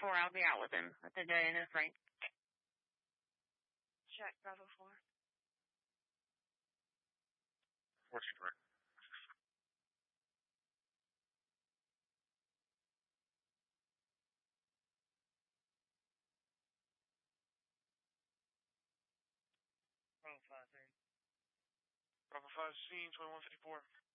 4, I'll be out with him at the day in Frank. Check, Bravo 4. 14 direct. Bravo 5, 3. Bravo 5, scene 2154.